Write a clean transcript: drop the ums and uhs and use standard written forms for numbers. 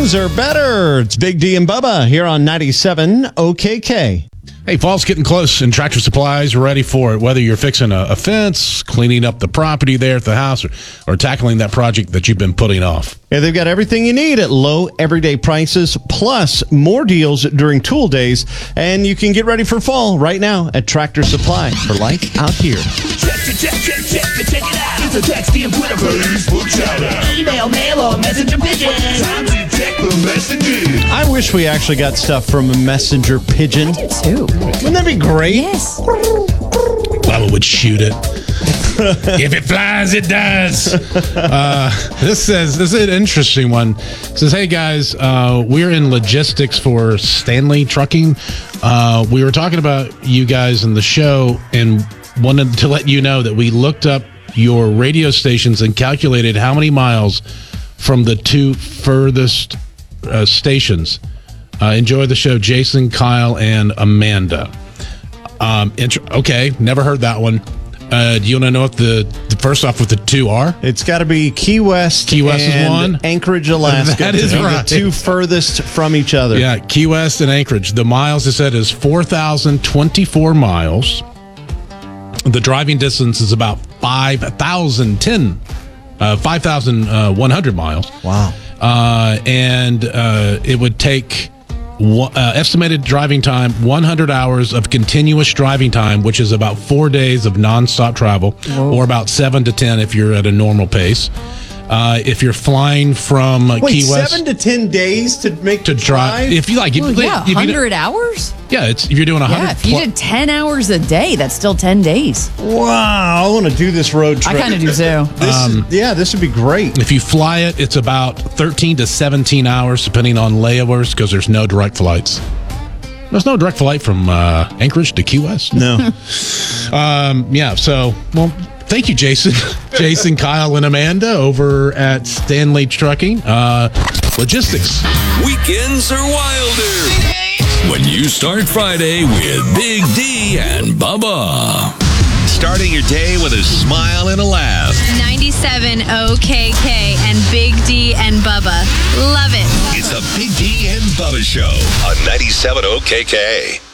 Weekends are better. It's Big D and Bubba here on 97 OKK. Hey, fall's getting close, and Tractor Supply is ready for it. Whether you're fixing a fence, cleaning up the property there at the house, or tackling that project that you've been putting off. Yeah, they've got everything you need at low, everyday prices, plus more deals during tool days. And you can get ready for fall right now at Tractor Supply for life out here. Check it out. It's a text and Twitter, Facebook shout out. Email, mail, or messenger pigeon. Time to check the messages. I wish we actually got stuff from a messenger pigeon. Too. Wouldn't that be great? Yes. Bubba would shoot it. If it flies, it does. This is an interesting one. It says, hey guys, we're in logistics for Stanley Trucking. We were talking about you guys in the show and wanted to let you know that we looked up your radio stations and calculated how many miles from the two furthest stations. Enjoy the show, Jason, Kyle, and Amanda. Okay, never heard that one. Do you want to know what the first off what the two are? It's got to be Key West. Key West and is one. Anchorage, Alaska. That is right. The two furthest from each other. Yeah, Key West and Anchorage. The miles, it said, is 4,024 miles. The driving distance is about 5,100 miles. Wow. And it would take estimated driving time, 100 hours of continuous driving time, which is about 4 days of nonstop travel. Whoa. Or about 7 to 10 if you're at a normal pace. If you're flying from Key West, 7 to 10 days to make to drive. If you like, 100 hours? Yeah, if you're doing 100. Yeah, if you did 10 hours a day, that's still 10 days. Wow, I want to do this road trip. I kind of do too. This would be great. If you fly it, it's about 13 to 17 hours, depending on layovers, because there's no direct flights. There's no direct flight from Anchorage to Key West. No. Thank you, Jason. Jason, Kyle, and Amanda over at Stanley Trucking. Logistics. Weekends are wilder when you start Friday with Big D and Bubba. Starting your day with a smile and a laugh. 97 OKK and Big D and Bubba. Love it. It's a Big D and Bubba show on 97 OKK.